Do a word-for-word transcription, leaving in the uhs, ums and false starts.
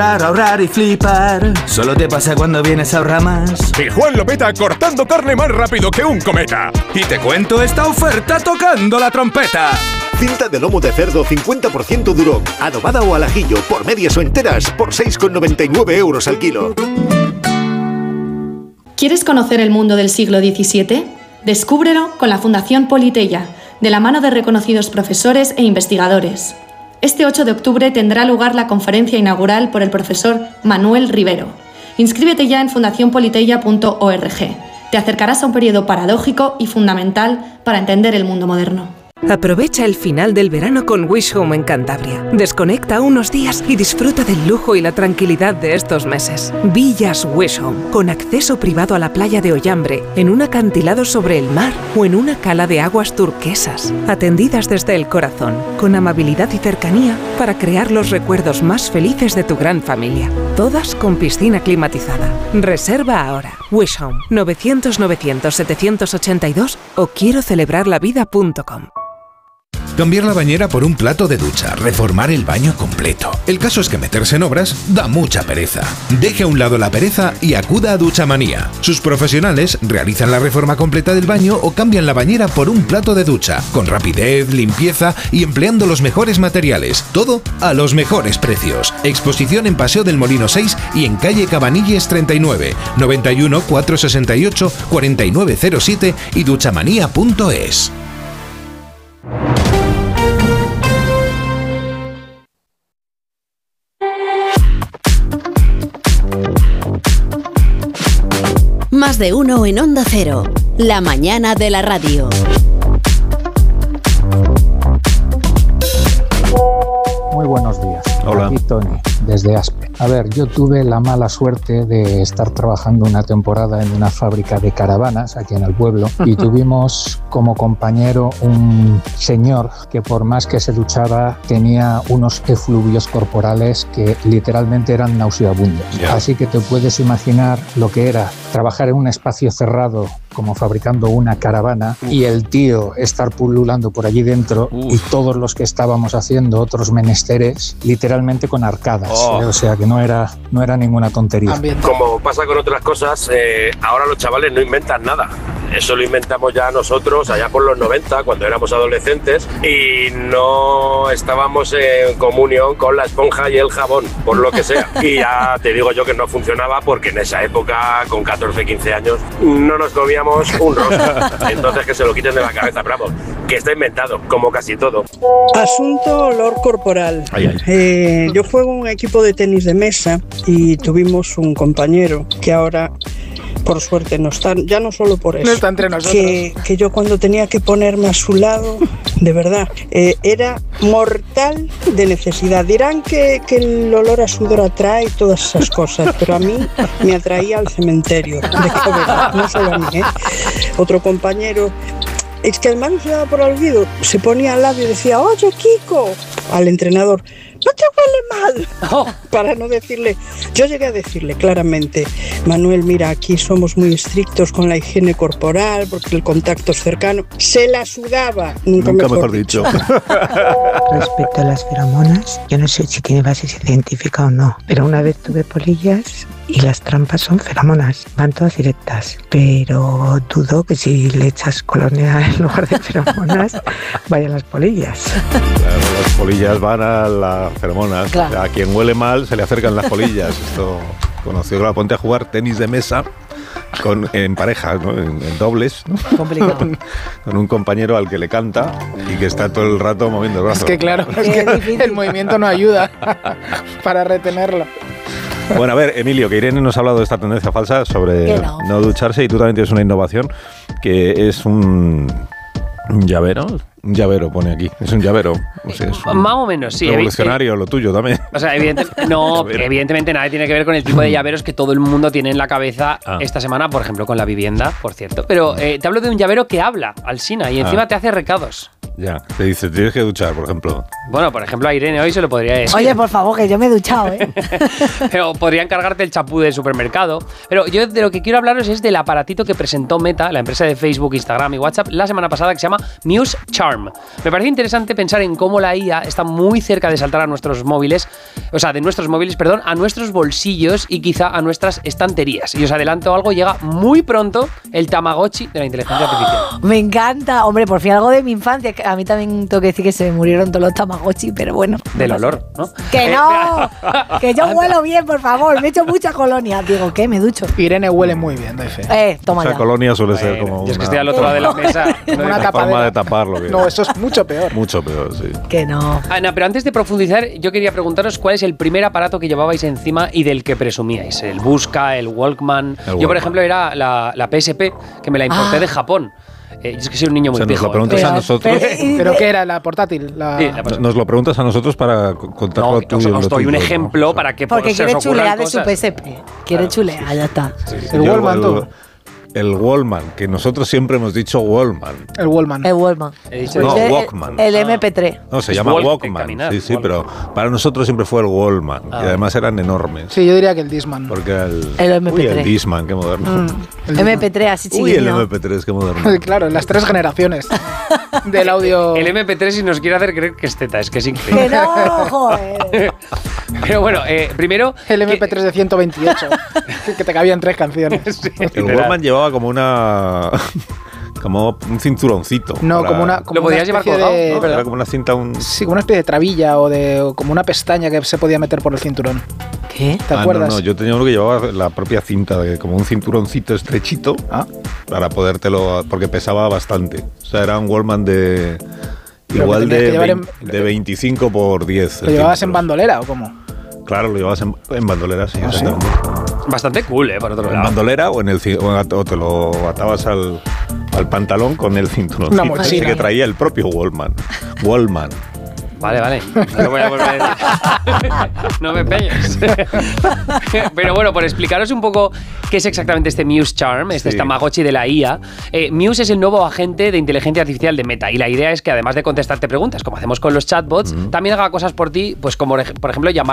ahorrar, ahorrar y flipar. Solo te pasa cuando vienes a Ahorramas. Y Juan lo peta cortando carne más rápido que un cometa. Y te cuento esta oferta tocando la trompeta. Cinta de lomo de cerdo cincuenta por ciento Duroc, adobada o al ajillo, por medias o enteras, por seis con noventa y nueve euros al kilo. ¿Quieres conocer el mundo del siglo diecisiete? Descúbrelo con la Fundación Politeia, de la mano de reconocidos profesores e investigadores. Este ocho de octubre tendrá lugar la conferencia inaugural por el profesor Manuel Rivero. Inscríbete ya en fundación politeia punto org. Te acercarás a un periodo paradójico y fundamental para entender el mundo moderno. Aprovecha el final del verano con Wish Home en Cantabria. Desconecta unos días y disfruta del lujo y la tranquilidad de estos meses. Villas Wish Home, con acceso privado a la playa de Ollambre, en un acantilado sobre el mar o en una cala de aguas turquesas. Atendidas desde el corazón, con amabilidad y cercanía para crear los recuerdos más felices de tu gran familia. Todas con piscina climatizada. Reserva ahora. Wish Home, novecientos novecientos setecientos ochenta y dos o quiero celebrar la vida punto com. Cambiar la bañera por un plato de ducha, reformar el baño completo. El caso es que meterse en obras da mucha pereza. Deje a un lado la pereza y acuda a Duchamanía. Sus profesionales realizan la reforma completa del baño o cambian la bañera por un plato de ducha, con rapidez, limpieza y empleando los mejores materiales. Todo a los mejores precios. Exposición en Paseo del Molino seis y en calle Cabanilles treinta y nueve, noventa y uno, cuatrocientos sesenta y ocho, cuarenta y nueve cero siete y duchamanía punto es. Más de uno en Onda Cero. La mañana de la radio. Muy buenos días. Hola. Aquí Tony, desde Aspe. A ver, yo tuve la mala suerte de estar trabajando una temporada en una fábrica de caravanas aquí en el pueblo y tuvimos como compañero un señor que por más que se duchaba tenía unos efluvios corporales que literalmente eran nauseabundos. Yeah. Así que te puedes imaginar lo que era trabajar en un espacio cerrado como fabricando una caravana uh. y el tío estar pululando por allí dentro uh. y todos los que estábamos haciendo otros menesteres literalmente con arcadas. Oh. ¿eh? O sea que no era, no era ninguna tontería. Como pasa con otras cosas, eh, ahora los chavales no inventan nada. Eso lo inventamos ya nosotros allá por los noventa, cuando éramos adolescentes y no estábamos en comunión con la esponja y el jabón, por lo que sea. Y ya te digo yo que no funcionaba porque en esa época, con catorce, quince años, no nos comíamos un rosa. Entonces que se lo quiten de la cabeza, bravo, que está inventado, como casi todo. Asunto olor corporal. Ay, ay. Eh, yo juego un equipo de tenis de mesa y tuvimos un compañero que ahora, por suerte, no está, ya no solo por eso, no está entre nosotros. Que, que yo cuando tenía que ponerme a su lado, de verdad, eh, era mortal de necesidad. Dirán que, que el olor a sudor atrae todas esas cosas, pero a mí me atraía al cementerio, de verdad, no solo a mí, ¿eh? Otro compañero, es que además no se daba por olvido, se ponía al lado y decía, oye Kiko, al entrenador, no te huele mal, oh. para no decirle, yo llegué a decirle claramente, Manuel, mira, aquí somos muy estrictos con la higiene corporal porque el contacto es cercano, se la sudaba, nunca, nunca mejor, mejor dicho. Respecto a las feromonas, yo no sé si tiene base científica o no, pero una vez tuve polillas y las trampas son feromonas, van todas directas, pero dudo que si le echas colonia en lugar de feromonas vayan las polillas. Claro, las polillas van a las feromonas, claro. O sea, a quien huele mal se le acercan las polillas. Esto conocido, la ponte a jugar tenis de mesa con, en pareja, ¿no? en, en dobles, ¿no? Complicado. Con, con un compañero al que le canta y que está todo el rato moviendo el brazo. Es que claro, es que el movimiento no ayuda para retenerlo. Bueno, a ver, Emilio, que Irene nos ha hablado de esta tendencia falsa sobre no. no ducharse y tú también tienes una innovación que es un, un llavero. Un llavero pone aquí, es un llavero. O sea, es un más o menos, sí. Revolucionario, eh, lo tuyo también. O sea, evidentemente, no, evidentemente nada tiene que ver con el tipo de llaveros que todo el mundo tiene en la cabeza ah. esta semana, por ejemplo, con la vivienda, por cierto. Pero eh, te hablo de un llavero que habla, Alsina, y encima ah. te hace recados. Ya, te dice, tienes que duchar, por ejemplo. Bueno, por ejemplo, a Irene hoy se lo podría decir. Oye, por favor, que yo me he duchado, ¿eh? Pero podría encargarte el champú del supermercado. Pero yo de lo que quiero hablaros es del aparatito que presentó Meta, la empresa de Facebook, Instagram y WhatsApp, la semana pasada, que se llama Muse Charm. Me parece interesante pensar en cómo la I A está muy cerca de saltar a nuestros móviles, o sea, de nuestros móviles, perdón, a nuestros bolsillos y quizá a nuestras estanterías. Y os adelanto algo, llega muy pronto el Tamagotchi de la inteligencia artificial. Me encanta, hombre, por fin algo de mi infancia. A mí también tengo que decir que se me murieron todos los Tamagotchi, pero bueno. Del olor, ¿no? ¡Que no! Que yo huelo bien, por favor. Me he hecho mucha colonia. Digo, ¿qué? Me ducho. Irene huele muy bien, doy fe. Eh, toma Esa ya. colonia suele ser Bueno, como yo una, es que estoy al otro lado de la mesa. Como No una hay tapa forma de- de taparlo. que- No, eso es mucho peor. Mucho peor, sí. Que no. Ana, pero antes de profundizar, yo quería preguntaros cuál es el primer aparato que llevabais encima y del que presumíais. El Busca, el Walkman. El Yo, por Walkman. ejemplo, era la, la P S P, que me la importé Ah. de Japón. Eh, yo es que soy un niño muy O sea, nos pijo. lo preguntas entonces- a nosotros. Pero- ¿Pero qué era? ¿La portátil? La... Sí, la portátil. Nos lo preguntas a nosotros para co- contar No, lo os, tuyo. y os lo doy un tuyo, ¿no? ejemplo O sea, para que Porque se os quiere ocurran chulear de su cosas. P S P. Quiere chulear, ya está. El yo, Wallman, tú. El Wallman, que nosotros siempre hemos dicho Wallman. El Wallman. El Wallman. He dicho No, el, Walkman. el M P tres. No, se Es llama walk de Walkman. caminar, Sí, sí, walk. pero para nosotros siempre fue el Wallman. Ah. Y además eran enormes. Sí, yo diría que el Discman. Porque era el, El M P tres. Uy, el Discman, qué moderno. Mm, el M P tres así Uy, el chiquitito. M P tres, qué moderno. Discman. Claro, las tres generaciones del audio. El M P tres si nos quiere hacer creer que es Z, es que es increíble. Que no, joder. Pero bueno, eh, primero... El M P tres de ciento veintiocho, que te cabían tres canciones. Sí, El literal. Wallman llevaba como una... como un cinturoncito. No, para- como una. Como Lo podías una llevar especie colgado, de, ¿no? Era como una cinta, un... Sí, como una especie de trabilla o de o como una pestaña que se podía meter por el cinturón. ¿Qué? ¿Te Ah, acuerdas? no, no, yo tenía uno que llevaba la propia cinta, de, como un cinturoncito estrechito, Ah. para podértelo, porque pesaba bastante. O sea, era un Wallman de... Pero igual que tenías de, que llevar veinte de veinticinco por diez. ¿Lo llevabas en bandolera o cómo? Claro, lo llevabas en, en bandolera, sí, ¿Ah, sí? exactamente. Bastante cool, ¿eh? Por otro En lado. bandolera o, en el, ci- o o te lo atabas al, al pantalón con el cinturón. Una Ese mochila. que traía el propio Wallman. Wallman. Vale, vale. No lo voy a volver a decir. No me pegues. Pero bueno, por explicaros un poco qué es exactamente este Muse Charm, este Sí. Tamagotchi de la I A. Eh, Muse es el nuevo agente de inteligencia artificial de Meta y la idea es que además de contestarte preguntas, como hacemos con los chatbots, Mm. también haga cosas por ti, pues como por ejemplo llamar